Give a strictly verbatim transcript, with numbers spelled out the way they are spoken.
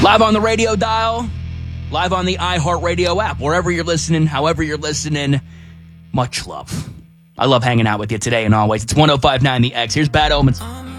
Live on the radio dial, live on the iHeartRadio app, wherever you're listening, however you're listening, much love. I love hanging out with you today and always. It's one oh five point nine The X. Here's Bad Omens.